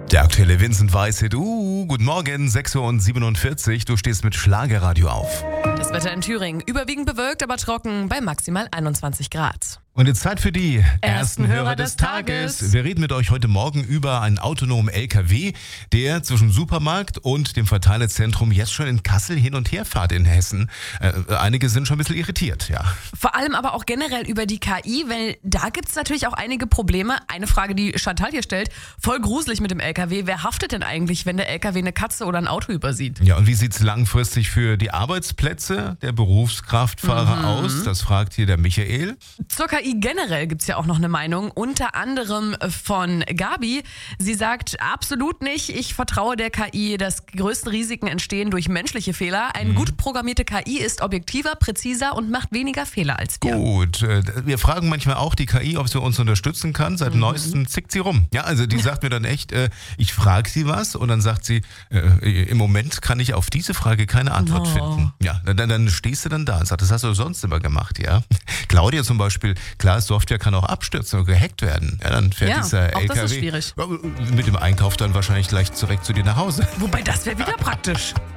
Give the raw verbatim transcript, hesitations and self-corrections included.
Der aktuelle Vincent Weiss-Hit. Uh, guten Morgen, sechs Uhr siebenundvierzig. Du stehst mit Schlagerradio auf. Das Wetter in Thüringen überwiegend bewölkt, aber trocken bei maximal einundzwanzig Grad. Und jetzt Zeit für die Ersten Hörer des Tages. Wir reden mit euch heute Morgen über einen autonomen L K W, der zwischen Supermarkt und dem Verteilerzentrum jetzt schon in Kassel hin und her fährt in Hessen. Äh, einige sind schon ein bisschen irritiert, ja. Vor allem aber auch generell über die K I, weil da gibt es natürlich auch einige Probleme. Eine Frage, die Chantal hier stellt, voll gruselig mit dem L K W. Wer haftet denn eigentlich, wenn der L K W eine Katze oder ein Auto übersieht? Ja, und wie sieht es langfristig für die Arbeitsplätze der Berufskraftfahrer Mhm. aus? Das fragt hier der Michael. Zur K I generell gibt es ja auch noch eine Meinung, unter anderem von Gabi. Sie sagt, absolut nicht, ich vertraue der K I, dass größte Risiken entstehen durch menschliche Fehler. Eine Mhm. gut programmierte K I ist objektiver, präziser und macht weniger Fehler als wir. Gut, äh, wir fragen manchmal auch die K I, ob sie uns unterstützen kann. Seit Mhm. neuestem zickt sie rum. Ja, also die sagt mir dann echt, äh, ich frage sie was und dann sagt sie, äh, im Moment kann ich auf diese Frage keine Antwort Oh. finden. Ja, dann, dann stehst du dann da und sagst, das hast du sonst immer gemacht, ja. Claudia zum Beispiel, klar, Software kann auch abstürzen oder gehackt werden. Ja, dann fährt Ja, dieser auch L das K W ist schwierig. mit dem Einkauf dann wahrscheinlich gleich direkt zu dir nach Hause. Wobei das wäre wieder praktisch.